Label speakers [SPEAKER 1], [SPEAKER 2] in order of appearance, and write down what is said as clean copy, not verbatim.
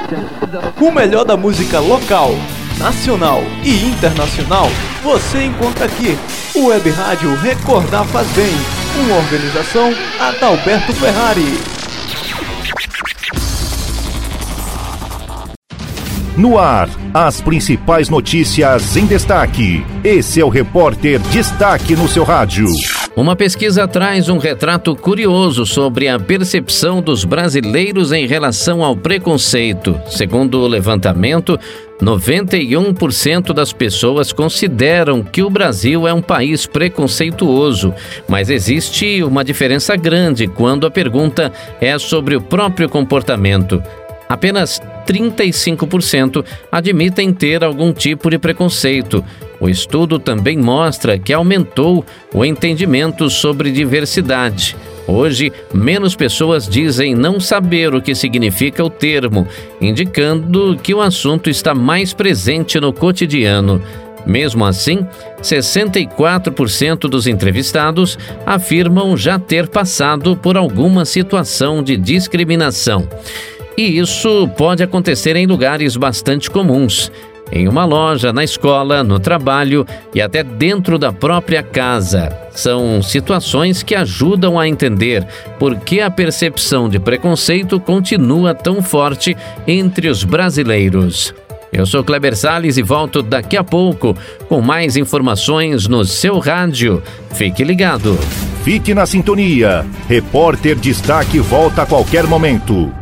[SPEAKER 1] O melhor da música local, nacional e internacional você encontra aqui. O Web Rádio Recordar Faz Bem, uma organização Adalberto Ferrari.
[SPEAKER 2] No ar, as principais notícias em destaque. Esse é o Repórter Destaque no seu rádio.
[SPEAKER 3] Uma pesquisa traz um retrato curioso sobre a percepção dos brasileiros em relação ao preconceito. Segundo o levantamento, 91% das pessoas consideram que o Brasil é um país preconceituoso, mas existe uma diferença grande quando a pergunta é sobre o próprio comportamento. Apenas 35% admitem ter algum tipo de preconceito. O estudo também mostra que aumentou o entendimento sobre diversidade. Hoje, menos pessoas dizem não saber o que significa o termo, indicando que o assunto está mais presente no cotidiano. Mesmo assim, 64% dos entrevistados afirmam já ter passado por alguma situação de discriminação. E isso pode acontecer em lugares bastante comuns, em uma loja, na escola, no trabalho e até dentro da própria casa. São situações que ajudam a entender por que a percepção de preconceito continua tão forte entre os brasileiros. Eu sou Kleber Salles e volto daqui a pouco com mais informações no seu rádio. Fique ligado.
[SPEAKER 2] Fique na sintonia. Repórter Destaque volta a qualquer momento.